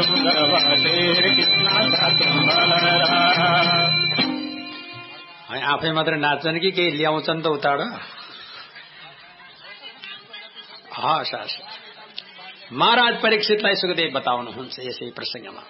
आफै मात्र नाच्छन् कि केही ल्याउँछन् त उताबाट। हस् हस्। महाराज परीक्षितलाई सुखदेव बताउनुहुन्छ यसै प्रसंगमा।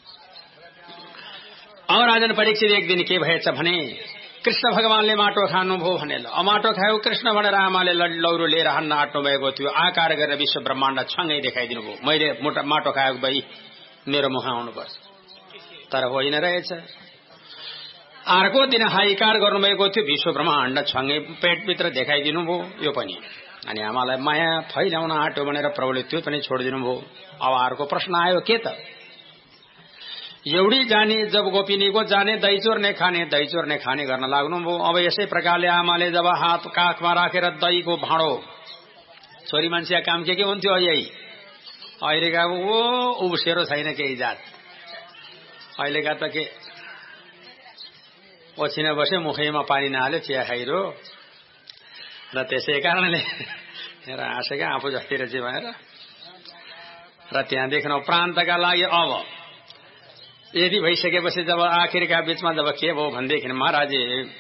और राजन परीक्षित एक दिन के भएछ भने कृष्ण भगवानले माटो खानुभयो भनेर माटो खायो कृष्ण भनेर आमाले लौरो लिएर हान्न आँट्नु भएको थियो। आकार गरेर विश्व ब्रह्माण्ड छङ्गै देखाइदिनु भयो। मैले माटो खाएको भई मेरो मुख आउनुपर्छ, तर होइन रहेछ। अर्को दिन हाइकार गर्नुभएको थियो, विश्व ब्रह्माण्ड छङ्गै पेटभित्र देखाइदिनु भयो यो पनि। अनि आमालाई माया फैलाउन आँट्यो भनेर प्रभुले त्यो पनि छोडिदिनु भयो। अब अर्को प्रश्न आयो, के त एउटी जाने जब गोपिनी को जाने दही चोर्ने खाने गर्न लाग्नुभयो। अब यसै प्रकारले आमाले जब हात काखमा राखेर दहीको भाँडो, छोरी मान्छे काम के हुन्थ्यो यही। अहिलेका उब्सेरो छैन केही जात। अहिलेका त के ओछिन बसे मुखैमा पानी नहाल्यो चिया खाइरो र त्यसै कारणले मेरो हाँसेका आफू जस्तै रहेछ भनेर र त्यहाँ देख्न प्रान्तका लागि अब यदि भइसकेपछि जब आखिरका बीचमा जब के भयो भनेदेखि महाराज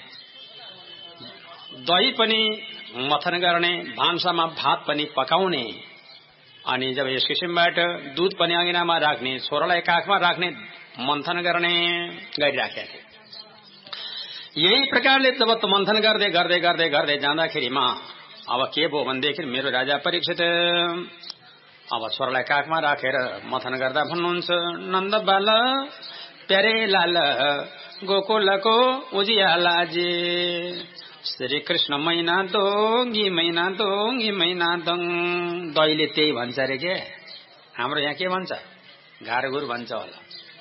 दही पनि मथन गर्ने, भान्सामा भात पनि पकाउने, अनि जब यस किसिमबाट दूध पनि अँगिनामा राख्ने, छोरालाई काखमा राख्ने, मन्थन गर्ने गरिराखेका थिए। यही प्रकारले जब मन्थन गर्दै गर्दै गर्दै गर्दै जाँदाखेरिमा अब के भयो भनेदेखि मेरो राजा परीक्षित अब छोरालाई काखमा राखेर मथन गर्दा भन्नुहुन्छ, नन्द बाल प्यारे लाल गोकुलको उजियालाजी श्री कृष्ण मैना दोङ्गी मैना दोङ्गी मैना दोङ। दैले त्यही भन्छ अरे के, हाम्रो यहाँ के भन्छ, घारघुर भन्छ होला।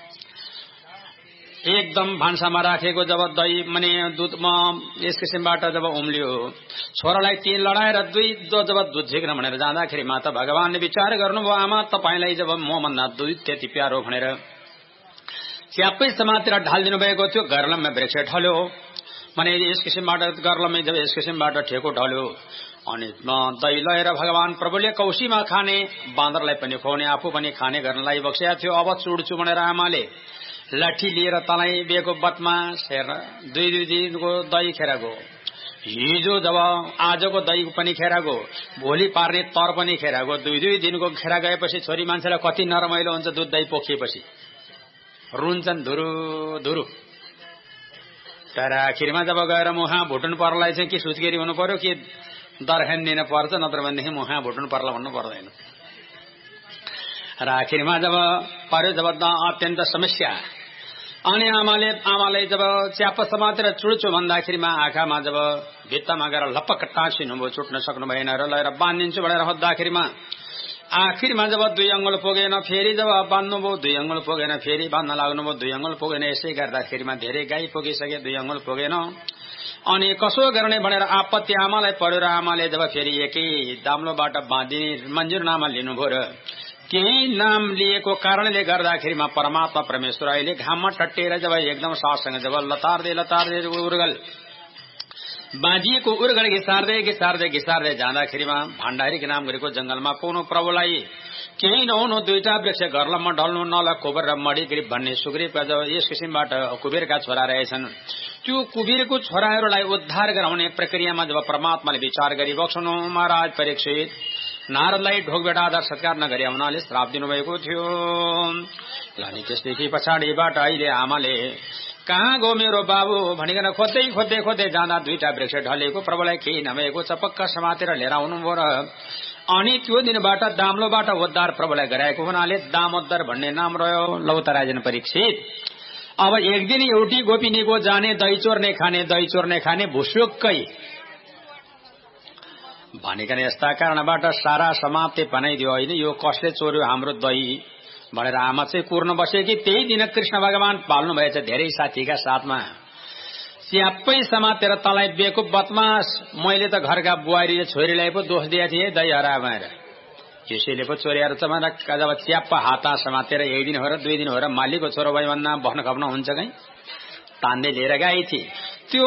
एकदम भान्सामा राखेको जब दही माने दूधमा यस किसिमबाट जब उम्लियो, छोरालाई तीन लडाएर जब दुध झिक्न भनेर जाँदाखेरि माता भगवानले विचार गर्नुभयो, आमा तपाईलाई जब मभन्दा दुध त्यति प्यारो भनेर च्याप्पै समातेर ढालिदिनु भएको थियो। गर्लममा वृक्ष ढल्यो माने यस किसिमबाट गर्लमै जब यस किसिमबाट ठेको ढल्यो अनि दही लगेर भगवान प्रभुले कौशीमा खाने, बाँदरलाई पनि खुवाउने, आफू पनि खाने गर्नलाई बक्सेका थियो। अब चुड्छु भनेर आमाले लाठी लिएर तलाई बेको बदमास हेर दुई दिनको दही खेर गयो। हिजो जब आजको दही पनि खेर गयो, भोलि पार्ने तर पनि खेर गयो। दुई दिनको खेर गएपछि छोरी मान्छेलाई कति नरमाइलो हुन्छ। दुध दही पोखिएपछि रुन्छन् धुरु धुरु। तर आखिरमा जब गएर मुहा भुट्नु पर्लाई चाहिँ कि सुत्केरी हुनु पर्यो कि दर्खन दिन पर्छ, नत्र भनेदेखि मुहा भुट्नु पर्ला भन्नु पर्दैन। र आखिरमा जब पर्यो जब अत्यन्त समस्या, अनि आमाले जब च्याप समातेर चुड्छु भन्दाखेरिमा आँखामा जब भित्तामा गएर लपक्क टाँसिनुभयो, चुट्न सक्नु भएन र लगेर बाँधिदिन्छु भनेर खोज्दाखेरिमा आखिरमा जब 2 अङ्गुल पुगेन, फेरि जब बाँध्नुभयो 2 अङ्गुल पुगेन, फेरि बाँध्न लाग्नुभयो 2 अङ्गुल पुगेन। यसै गर्दाखेरिमा धेरै गाई पुगिसके 2 अङ्गुल पुगेन। अनि कसो गर्ने भनेर आपत्ति आमालाई पर्यो र आमाले जब फेरि एकै दाम्लोबाट बाँधिने मन्जुरनामा लिनुभयो र त्यही नाम लिएको कारणले गर्दाखेरिमा परमात्मा परमेश्वर अहिले घाममा टट्टिएर जब एकदम साससँग जब लतार्दै उर्गल बाँधिएको उर्गल घिसार्दै जाँदाखेरिमा भण्डारीको नाम गरेको जंगलमा पुग्नु प्रभुलाई केही नहुनु 2टा वृक्ष गर्लममा ढल्नु, नल कुबेर र मणिग्रीव भन्ने सुग्रीवका जब यस किसिमबाट कुबेरका छोरा रहेछन्, त्यो कुबेरको छोराहरूलाई उद्धार गराउने प्रक्रियामा जब परमात्माले विचार गरिबक्सनु महाराज परीक्षित नारदलाई ढोकबेटा आदर सत्कार नगरी आउनाले श्राप दिनुभएको थियो। अनि त्यसदेखि पछाडिबाट अहिले आमाले कहाँ गयो मेरो बाबु भनिकन खोज्दै जाँदा 2टा वृक्ष ढलेको, प्रभुलाई केही नभएको चपक्क समातेर लिएर आउनुभयो र अनि त्यो दिनबाट दाम्लोबाट उद्धार प्रभुलाई गराएको हुनाले दामोदर भन्ने नाम रह्यो। लौतराजन परीक्षित अब एक दिन एउटी गोपिनीको जाने दही चोर्ने खाने भुसुक्कै भनिकन यस्ता कारणबाट सारा समाप्ति बनाइदियो। होइन यो कसले चोर्यो हाम्रो दही भनेर आमा चाहिँ कुर्न बसे कि त्यही दिन कृष्ण भगवान पाल्नु भएछ धेरै साथीका साथमा। च्याप्पै समातेर तलाई बेको बदमास, मैले त घरका बुहारी र छोरीलाई पो दोष दिए थिए दही हरा भएर, यसैले पो चोरेर जब च्याप्प हाता समातेर 1 दिन हो र 2 दिन हो र मालिकको छोरो भयो भन्दा भन्न खप्न हुन्छ कहीँ तान्दै लिएर गए थिए। त्यो